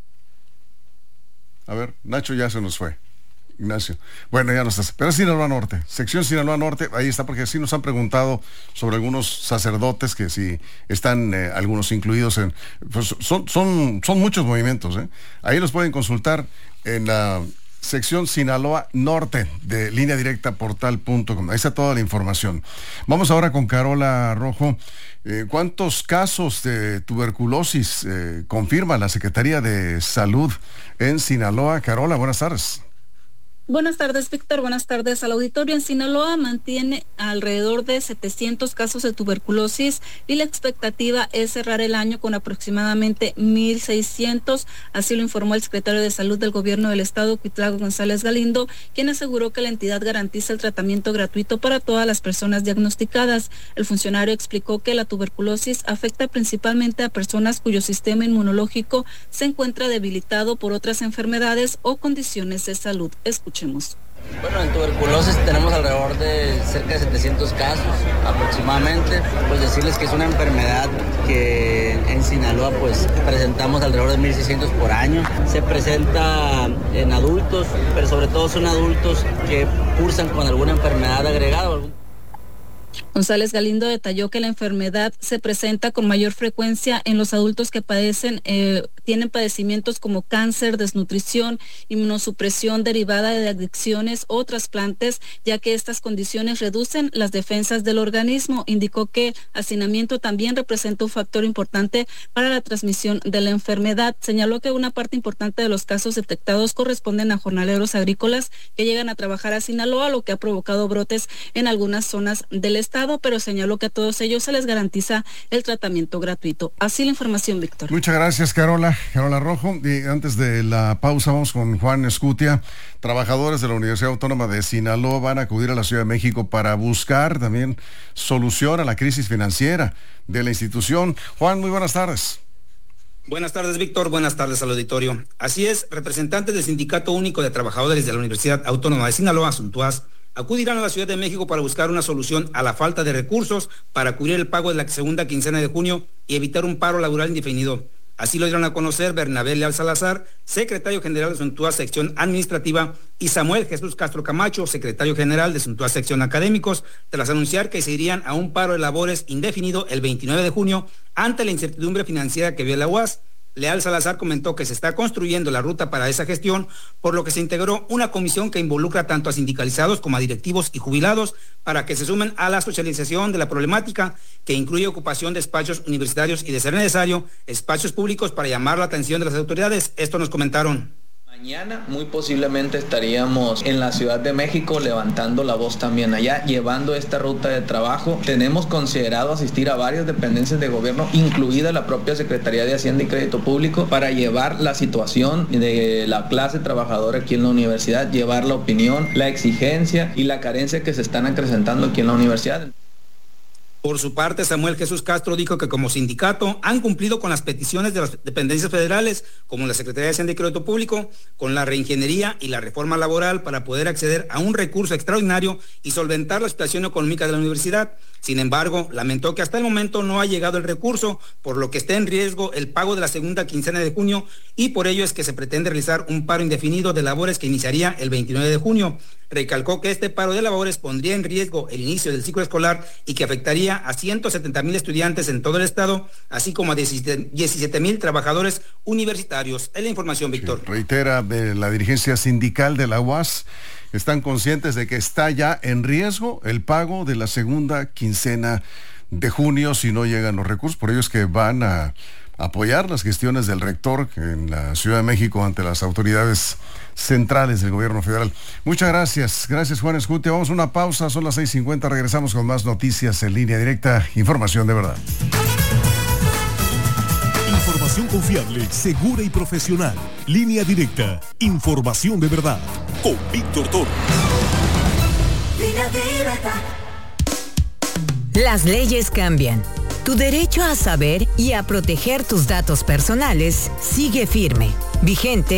A ver, Nacho ya se nos fue. Ignacio. Bueno, ya no estás. Pero es Sinaloa Norte, sección Sinaloa Norte, ahí está, porque sí nos han preguntado sobre algunos sacerdotes que si están eh, algunos incluidos en... Pues son, son, son muchos movimientos, ¿eh? Ahí los pueden consultar en la sección Sinaloa Norte de línea directa portal punto com. Ahí está toda la información. Vamos ahora con Carola Rojo. Eh, ¿Cuántos casos de tuberculosis eh, confirma la Secretaría de Salud en Sinaloa? Carola, buenas tardes. Buenas tardes, Víctor. Buenas tardes al auditorio. En Sinaloa mantiene alrededor de setecientos casos de tuberculosis y la expectativa es cerrar el año con aproximadamente mil seiscientos. Así lo informó el secretario de Salud del Gobierno del Estado, Cuitlago González Galindo, quien aseguró que la entidad garantiza el tratamiento gratuito para todas las personas diagnosticadas. El funcionario explicó que la tuberculosis afecta principalmente a personas cuyo sistema inmunológico se encuentra debilitado por otras enfermedades o condiciones de salud. Escuchemos. Bueno, en tuberculosis tenemos alrededor de cerca de setecientos casos aproximadamente. Pues decirles que es una enfermedad que en Sinaloa pues presentamos alrededor de mil seiscientos por año. Se presenta en adultos, pero sobre todo son adultos que cursan con alguna enfermedad agregada o algún... González Galindo detalló que la enfermedad se presenta con mayor frecuencia en los adultos que padecen, eh, tienen padecimientos como cáncer, desnutrición, inmunosupresión derivada de adicciones o trasplantes, ya que estas condiciones reducen las defensas del organismo. Indicó que hacinamiento también representa un factor importante para la transmisión de la enfermedad. Señaló que una parte importante de los casos detectados corresponden a jornaleros agrícolas que llegan a trabajar a Sinaloa, lo que ha provocado brotes en algunas zonas del estado, pero señaló que a todos ellos se les garantiza el tratamiento gratuito. Así la información, Víctor. Muchas gracias, Carola. Carola Rojo. Y antes de la pausa vamos con Juan Escutia. Trabajadores de la Universidad Autónoma de Sinaloa van a acudir a la Ciudad de México para buscar también solución a la crisis financiera de la institución. Juan, muy buenas tardes. Buenas tardes, Víctor. Buenas tardes al auditorio. Así es, representantes del Sindicato Único de Trabajadores de la Universidad Autónoma de Sinaloa, SUNTUAS, acudirán a la Ciudad de México para buscar una solución a la falta de recursos para cubrir el pago de la segunda quincena de junio y evitar un paro laboral indefinido. Así lo dieron a conocer Bernabé Leal Salazar, secretario general de SUNTUAS Sección Administrativa, y Samuel Jesús Castro Camacho, secretario general de SUNTUAS Sección Académicos, tras anunciar que se irían a un paro de labores indefinido el veintinueve de junio ante la incertidumbre financiera que vive la U A S. Leal Salazar comentó que se está construyendo la ruta para esa gestión, por lo que se integró una comisión que involucra tanto a sindicalizados como a directivos y jubilados para que se sumen a la socialización de la problemática, que incluye ocupación de espacios universitarios y, de ser necesario, espacios públicos para llamar la atención de las autoridades. Esto nos comentaron. Mañana muy posiblemente estaríamos en la Ciudad de México levantando la voz también allá, llevando esta ruta de trabajo. Tenemos considerado asistir a varias dependencias de gobierno, incluida la propia Secretaría de Hacienda y Crédito Público, para llevar la situación de la clase trabajadora aquí en la universidad, llevar la opinión, la exigencia y la carencia que se están acrecentando aquí en la universidad. Por su parte, Samuel Jesús Castro dijo que como sindicato han cumplido con las peticiones de las dependencias federales, como la Secretaría de Hacienda y Crédito Público, con la reingeniería y la reforma laboral para poder acceder a un recurso extraordinario y solventar la situación económica de la universidad. Sin embargo, lamentó que hasta el momento no ha llegado el recurso, por lo que está en riesgo el pago de la segunda quincena de junio y por ello es que se pretende realizar un paro indefinido de labores que iniciaría el veintinueve de junio. Recalcó que este paro de labores pondría en riesgo el inicio del ciclo escolar y que afectaría a ciento setenta mil estudiantes en todo el estado, así como a diecisiete mil trabajadores universitarios. Es la información, Víctor. Sí, reitera de la dirigencia sindical de la U A S, están conscientes de que está ya en riesgo el pago de la segunda quincena de junio si no llegan los recursos. Por ello es que van a apoyar las gestiones del rector en la Ciudad de México ante las autoridades centrales del gobierno federal. Muchas gracias. Gracias, Juan Escutia. Vamos a una pausa, son las seis cincuenta. Regresamos con más noticias en Línea Directa. Información de verdad. Información confiable, segura y profesional. Línea Directa. Información de verdad. Con Víctor Torres. Línea Directa. Las leyes cambian. Tu derecho a saber y a proteger tus datos personales sigue firme, vigente